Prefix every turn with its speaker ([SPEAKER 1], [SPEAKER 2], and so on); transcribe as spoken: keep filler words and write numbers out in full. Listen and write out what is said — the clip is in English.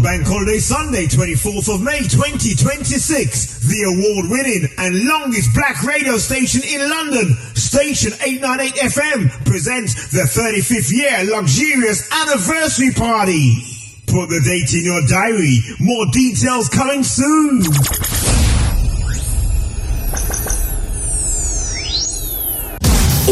[SPEAKER 1] Bank Holiday Sunday, twenty-fourth of May, twenty twenty-six. The award-winning and longest black radio station in London, Station eight ninety-eight F M, presents the thirty-fifth year luxurious anniversary party. Put the date in your diary. More details coming soon.